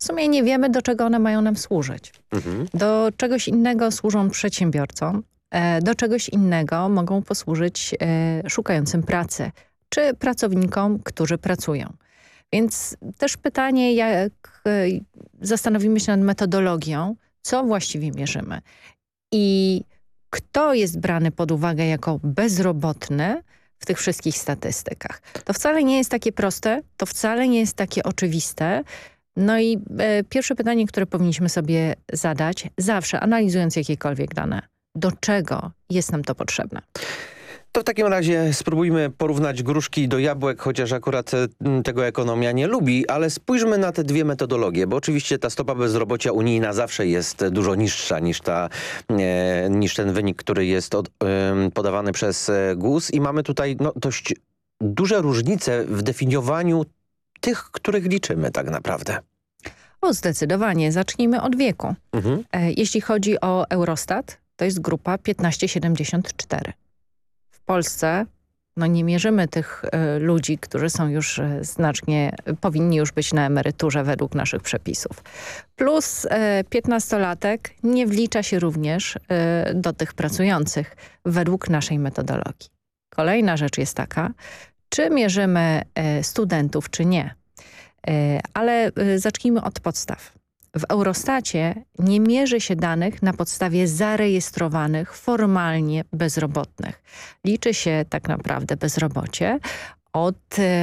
sumie nie wiemy, do czego one mają nam służyć. Do czegoś innego służą przedsiębiorcom, do czegoś innego mogą posłużyć szukającym pracy, czy pracownikom, którzy pracują. Więc też pytanie, jak zastanowimy się nad metodologią, co właściwie mierzymy i kto jest brany pod uwagę jako bezrobotny w tych wszystkich statystykach. To wcale nie jest takie proste, to wcale nie jest takie oczywiste. No i pierwsze pytanie, które powinniśmy sobie zadać, zawsze analizując jakiekolwiek dane, do czego jest nam to potrzebne? To w takim razie spróbujmy porównać gruszki do jabłek, chociaż akurat tego ekonomia nie lubi, ale spójrzmy na te dwie metodologie, bo oczywiście ta stopa bezrobocia unijna zawsze jest dużo niższa niż ten wynik, który jest podawany przez GUS i mamy tutaj dość duże różnice w definiowaniu tych, których liczymy tak naprawdę. O, zdecydowanie. Zacznijmy od wieku. Jeśli chodzi o Eurostat, to jest grupa 15-74. W Polsce nie mierzymy tych ludzi, którzy są już powinni już być na emeryturze według naszych przepisów. Plus 15-latek nie wlicza się również do tych pracujących według naszej metodologii. Kolejna rzecz jest taka, czy mierzymy studentów, czy nie. Ale zacznijmy od podstaw. W Eurostacie nie mierzy się danych na podstawie zarejestrowanych formalnie bezrobotnych. Liczy się tak naprawdę bezrobocie od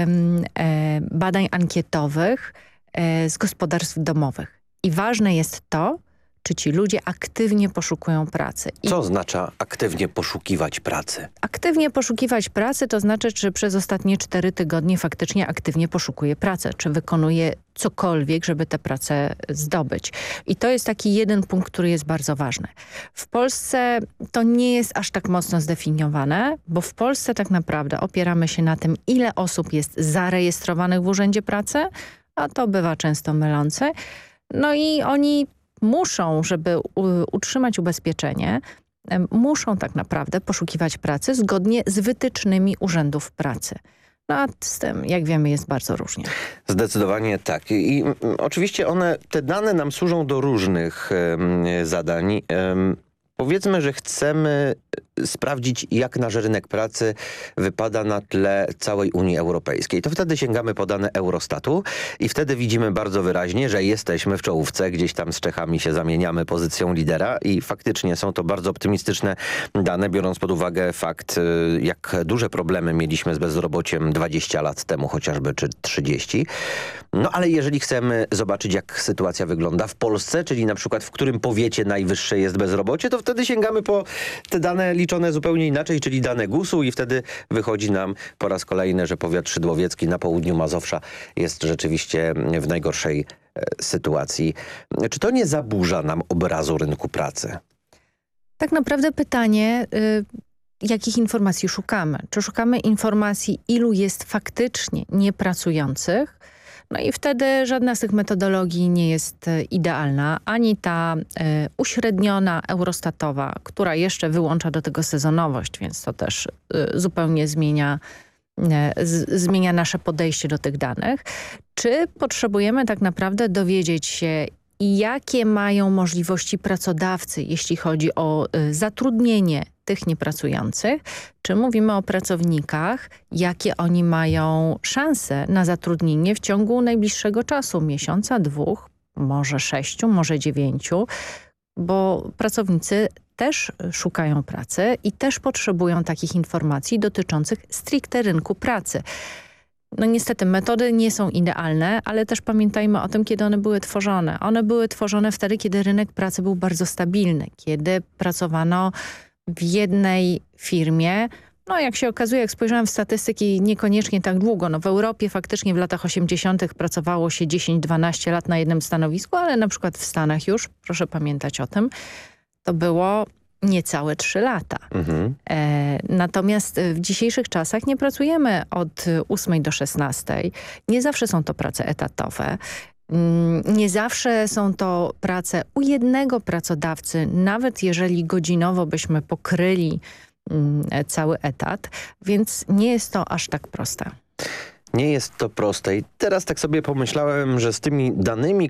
badań ankietowych z gospodarstw domowych. I ważne jest to, czy ci ludzie aktywnie poszukują pracy. Co oznacza aktywnie poszukiwać pracy? Aktywnie poszukiwać pracy to znaczy, czy przez ostatnie 4 tygodnie faktycznie aktywnie poszukuje pracy, czy wykonuje cokolwiek, żeby tę pracę zdobyć. I to jest taki jeden punkt, który jest bardzo ważny. W Polsce to nie jest aż tak mocno zdefiniowane, bo w Polsce tak naprawdę opieramy się na tym, ile osób jest zarejestrowanych w Urzędzie Pracy, a to bywa często mylące. No i oni muszą, żeby utrzymać ubezpieczenie, muszą tak naprawdę poszukiwać pracy zgodnie z wytycznymi urzędów pracy. No a z tym, jak wiemy, jest bardzo różnie. Zdecydowanie tak. I oczywiście te dane nam służą do różnych zadań. Powiedzmy, że chcemy sprawdzić, jak nasz rynek pracy wypada na tle całej Unii Europejskiej. To wtedy sięgamy po dane Eurostatu i wtedy widzimy bardzo wyraźnie, że jesteśmy w czołówce, gdzieś tam z Czechami się zamieniamy pozycją lidera i faktycznie są to bardzo optymistyczne dane, biorąc pod uwagę fakt, jak duże problemy mieliśmy z bezrobociem 20 lat temu chociażby, czy 30. No ale jeżeli chcemy zobaczyć, jak sytuacja wygląda w Polsce, czyli na przykład w którym powiecie najwyższe jest bezrobocie, to wtedy sięgamy po te dane liczone zupełnie inaczej, czyli dane GUS-u i wtedy wychodzi nam po raz kolejny, że powiat szydłowiecki na południu Mazowsza jest rzeczywiście w najgorszej sytuacji. Czy to nie zaburza nam obrazu rynku pracy? Tak naprawdę pytanie, jakich informacji szukamy? Czy szukamy informacji, ilu jest faktycznie niepracujących? No i wtedy żadna z tych metodologii nie jest idealna. Ani ta uśredniona eurostatowa, która jeszcze wyłącza do tego sezonowość, więc to też zupełnie zmienia nasze podejście do tych danych. Czy potrzebujemy tak naprawdę dowiedzieć się, jakie mają możliwości pracodawcy, jeśli chodzi o zatrudnienie tych niepracujących, czy mówimy o pracownikach, jakie oni mają szanse na zatrudnienie w ciągu najbliższego czasu, miesiąca, 2, może 6, może 9, bo pracownicy też szukają pracy i też potrzebują takich informacji dotyczących stricte rynku pracy. No niestety metody nie są idealne, ale też pamiętajmy o tym, kiedy one były tworzone. One były tworzone wtedy, kiedy rynek pracy był bardzo stabilny, kiedy pracowano w jednej firmie. No jak się okazuje, jak spojrzałam w statystyki, niekoniecznie tak długo. No w Europie faktycznie w latach 80. pracowało się 10-12 lat na jednym stanowisku, ale na przykład w Stanach już, proszę pamiętać o tym, to było niecałe 3 lata. Natomiast w dzisiejszych czasach nie pracujemy od 8 do 16. Nie zawsze są to prace etatowe. Nie zawsze są to prace u jednego pracodawcy, nawet jeżeli godzinowo byśmy pokryli cały etat, więc nie jest to aż tak proste. Nie jest to proste i teraz tak sobie pomyślałem, że z tymi danymi,